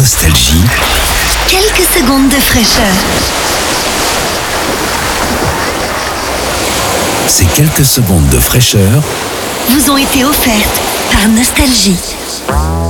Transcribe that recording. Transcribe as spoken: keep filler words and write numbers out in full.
Nostalgie. Quelques secondes de fraîcheur. Ces quelques secondes de fraîcheur Vous ont été offertes par Nostalgie.